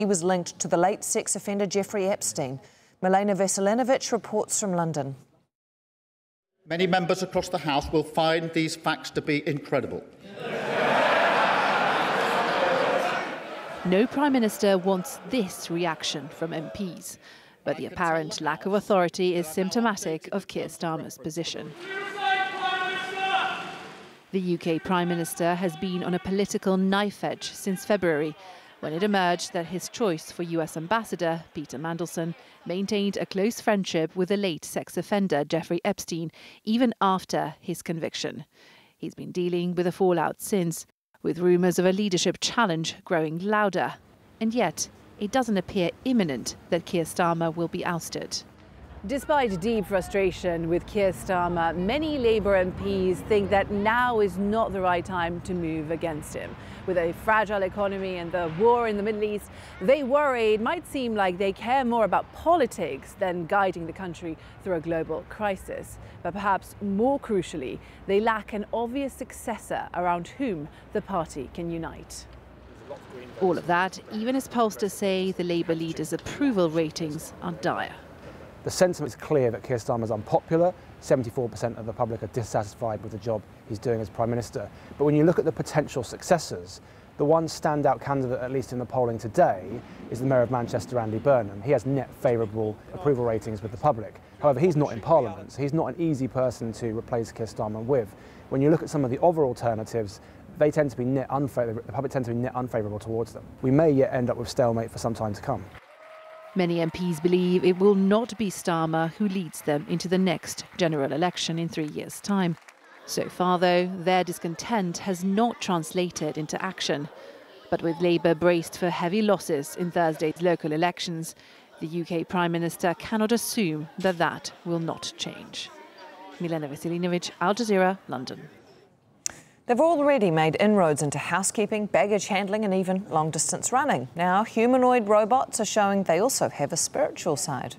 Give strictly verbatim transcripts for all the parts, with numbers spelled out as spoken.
He was linked to the late sex offender Jeffrey Epstein. Milena Veselinovic reports from London. Many members across the House will find these facts to be incredible. No Prime Minister wants this reaction from M Ps, but the apparent lack of authority is symptomatic of Keir Starmer's position. The U K Prime Minister has been on a political knife edge since February, when it emerged that his choice for U S Ambassador, Peter Mandelson, maintained a close friendship with the late sex offender Jeffrey Epstein, even after his conviction. He's been dealing with the fallout since, with rumours of a leadership challenge growing louder. And yet, it doesn't appear imminent that Keir Starmer will be ousted. Despite deep frustration with Keir Starmer, many Labour M Ps think that now is not the right time to move against him. With a fragile economy and the war in the Middle East, they worry it might seem like they care more about politics than guiding the country through a global crisis. But perhaps more crucially, they lack an obvious successor around whom the party can unite. All of that, even as pollsters say the Labour leader's approval ratings are dire. The sentiment is clear that Keir Starmer is unpopular. seventy-four percent of the public are dissatisfied with the job he's doing as Prime Minister. But when you look at the potential successors, the one standout candidate, at least in the polling today, is the Mayor of Manchester, Andy Burnham. He has net favourable approval ratings with the public. However, he's not in Parliament, so he's not an easy person to replace Keir Starmer with. When you look at some of the other alternatives, they tend to be net unfavourable, the public tend to be net unfavourable towards them. We may yet end up with stalemate for some time to come. Many M Ps believe it will not be Starmer who leads them into the next general election in three years' time. So far, though, their discontent has not translated into action. But with Labour braced for heavy losses in Thursday's local elections, the U K Prime Minister cannot assume that that will not change. Milena Veselinovic, Al Jazeera, London. They've already made inroads into housekeeping, baggage handling and even long-distance running. Now, humanoid robots are showing they also have a spiritual side.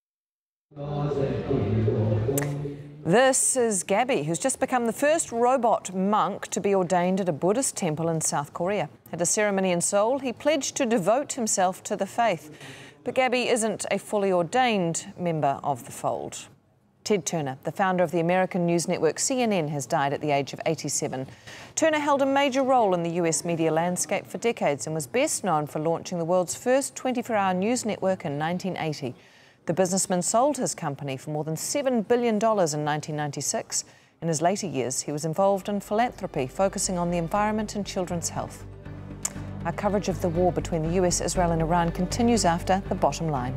This is Gabby, who's just become the first robot monk to be ordained at a Buddhist temple in South Korea. At a ceremony in Seoul, he pledged to devote himself to the faith. But Gabby isn't a fully ordained member of the fold. Ted Turner, the founder of the American news network C N N, has died at the age of eighty-seven. Turner held a major role in the U S media landscape for decades and was best known for launching the world's first twenty-four hour news network in nineteen eighty. The businessman sold his company for more than seven billion dollars in nineteen ninety-six. In his later years, he was involved in philanthropy, focusing on the environment and children's health. Our coverage of the war between the U S, Israel and Iran continues after The Bottom Line.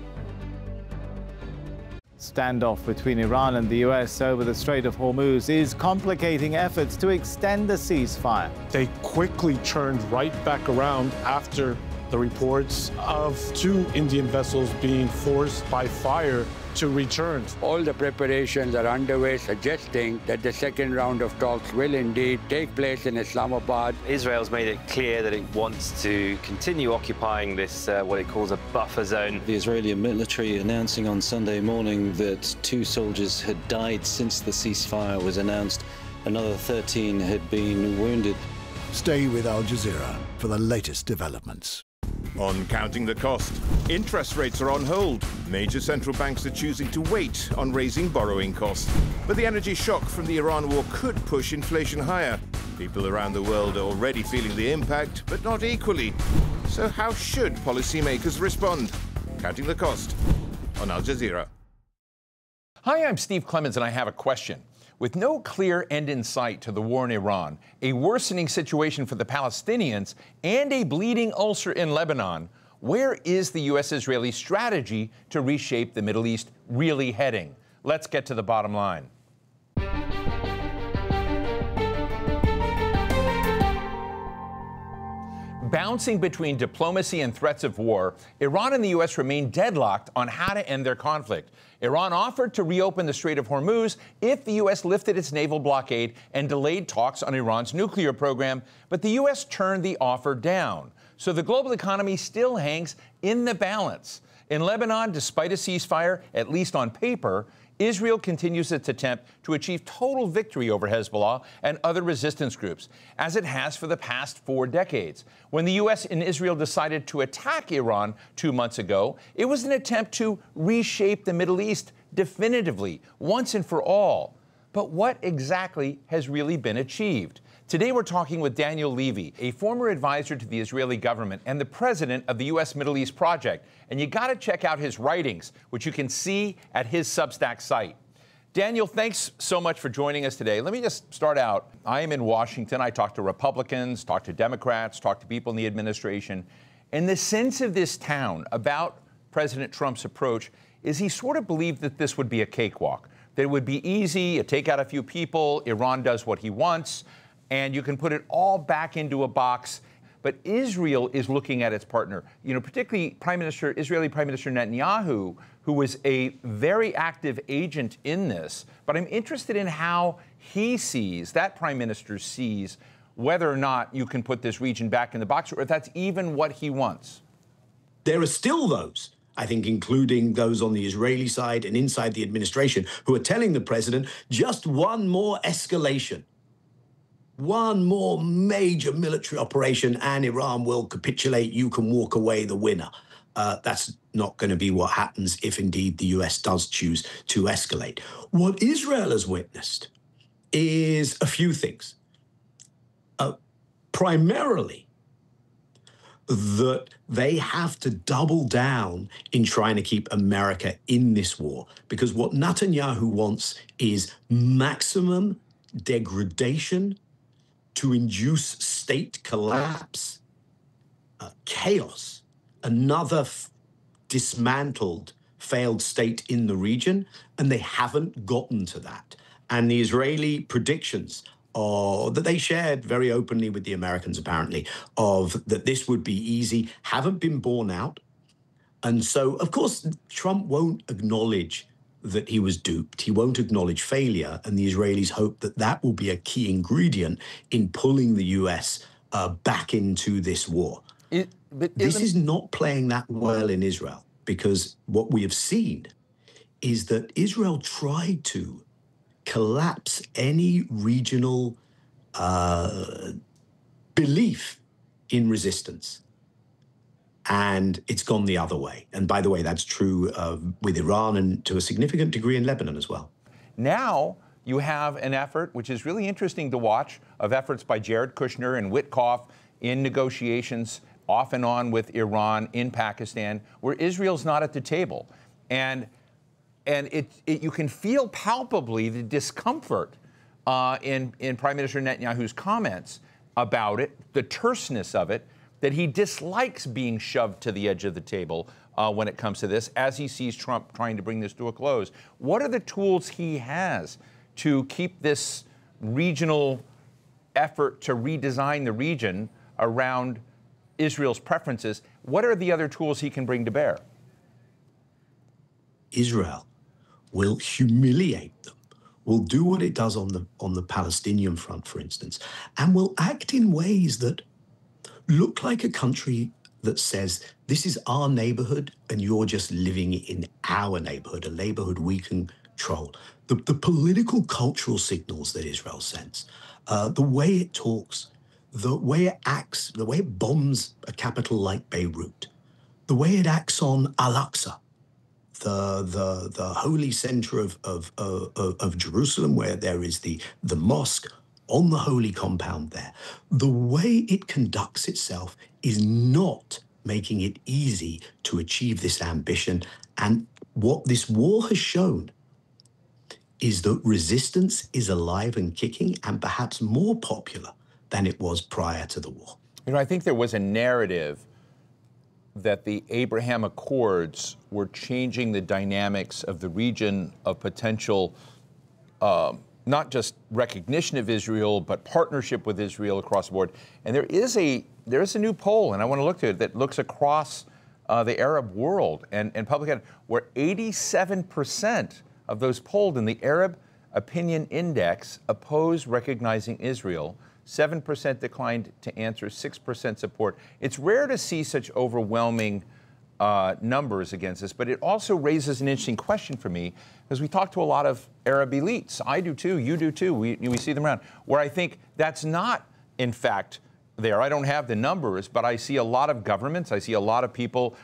Standoff between Iran and the U S over the Strait of Hormuz is complicating efforts to extend the ceasefire. They quickly turned right back around after the reports of two Indian vessels being forced by fire to return. All the preparations are underway, suggesting that the second round of talks will indeed take place in Islamabad. Israel's made it clear that it wants to continue occupying this, uh, what it calls a buffer zone. The Israeli military announcing on Sunday morning that two soldiers had died since the ceasefire was announced. Another thirteen had been wounded. Stay with Al Jazeera for the latest developments. On Counting the Cost, interest rates are on hold. Major central banks are choosing to wait on raising borrowing costs. But the energy shock from the Iran war could push inflation higher. People around the world are already feeling the impact, but not equally. So how should policymakers respond? Counting the Cost on Al Jazeera. Hi, I'm Steve Clemens, and I have a question. With no clear end in sight to the war in Iran, a worsening situation for the Palestinians, and a bleeding ulcer in Lebanon, where is the U S-Israeli strategy to reshape the Middle East really heading? Let's get to the bottom line. Bouncing between diplomacy and threats of war, Iran and the U S remain deadlocked on how to end their conflict. Iran offered to reopen the Strait of Hormuz if the U S lifted its naval blockade and delayed talks on Iran's nuclear program, but the U S turned the offer down. So the global economy still hangs in the balance. In Lebanon, despite a ceasefire, at least on paper, Israel continues its attempt to achieve total victory over Hezbollah and other resistance groups, as it has for the past four decades. When the U S and Israel decided to attack Iran two months ago, it was an attempt to reshape the Middle East definitively, once and for all. But what exactly has really been achieved? Today we're talking with Daniel Levy, a former advisor to the Israeli government and the president of the U S Middle East Project. And you got to check out his writings, which you can see at his Substack site. Daniel, thanks so much for joining us today. Let me just start out. I am in Washington. I talk to Republicans, talk to Democrats, talk to people in the administration. And the sense of this town about President Trump's approach is he sort of believed that this would be a cakewalk, that it would be easy, you take out a few people, Iran does what he wants, and you can put it all back into a box. But Israel is looking at its partner, you know, particularly Prime Minister, Israeli Prime Minister Netanyahu, who was a very active agent in this. But I'm interested in how he sees, that Prime Minister sees, whether or not you can put this region back in the box, or if that's even what he wants. There are still those, I think, including those on the Israeli side and inside the administration, who are telling the president just one more escalation. One more major military operation and Iran will capitulate. You can walk away the winner. Uh, that's not going to be what happens if indeed the U S does choose to escalate. What Israel has witnessed is a few things. Uh, primarily, that they have to double down in trying to keep America in this war. Because what Netanyahu wants is maximum degradation to induce state collapse, uh, chaos, another f- dismantled, failed state in the region, and they haven't gotten to that. And the Israeli predictions are, that they shared very openly with the Americans, apparently, of that this would be easy, haven't been borne out. And so, of course, Trump won't acknowledge that he was duped. He won't acknowledge failure, and the Israelis hope that that will be a key ingredient in pulling the U S uh, back into this war. It, but this is not playing that well in Israel, because what we have seen is that Israel tried to collapse any regional uh, belief in resistance. And it's gone the other way. And by the way, that's true uh, with Iran and to a significant degree in Lebanon as well. Now you have an effort, which is really interesting to watch, of efforts by Jared Kushner and Witkoff in negotiations off and on with Iran in Pakistan, where Israel's not at the table. And and it, it you can feel palpably the discomfort uh, in, in Prime Minister Netanyahu's comments about it, the terseness of it, that he dislikes being shoved to the edge of the table uh, when it comes to this, as he sees Trump trying to bring this to a close. What are the tools he has to keep this regional effort to redesign the region around Israel's preferences? What are the other tools he can bring to bear? Israel will humiliate them, will do what it does on the, on the Palestinian front, for instance, and will act in ways that look like a country that says, this is our neighborhood and you're just living in our neighborhood, a neighborhood we can control. The, the political cultural signals that Israel sends, uh, the way it talks, the way it acts, the way it bombs a capital like Beirut, the way it acts on Al-Aqsa, the, the, the holy center of, of, of, of Jerusalem, where there is the, the mosque, on the holy compound there. The way it conducts itself is not making it easy to achieve this ambition. And what this war has shown is that resistance is alive and kicking and perhaps more popular than it was prior to the war. You know, I think there was a narrative that the Abraham Accords were changing the dynamics of the region, of potential um, not just recognition of Israel, but partnership with Israel across the board. And there is a there is a new poll, and I want to look to it, that looks across uh, the Arab world and, and public, where eighty-seven percent of those polled in the Arab Opinion Index oppose recognizing Israel. seven percent declined to answer, six percent support. It's rare to see such overwhelming uh, numbers against this, but it also raises an interesting question for me, because we talk to a lot of Arab elites. I do too, you do too, we, we see them around, where I think that's not, in fact, there. I don't have the numbers, but I see a lot of governments, I see a lot of people